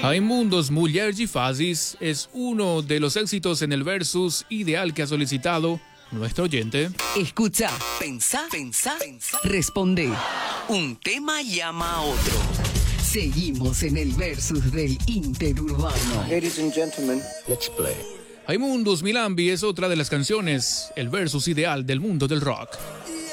Raimundos Mulher de Fases es uno de los éxitos en el versus ideal que ha solicitado nuestro oyente. Escucha, pensá, responde. Un tema llama a otro. Seguimos en el versus del interurbano. Ladies and gentlemen, let's play. Raimundos Milambi es otra de las canciones, el versus ideal del mundo del rock.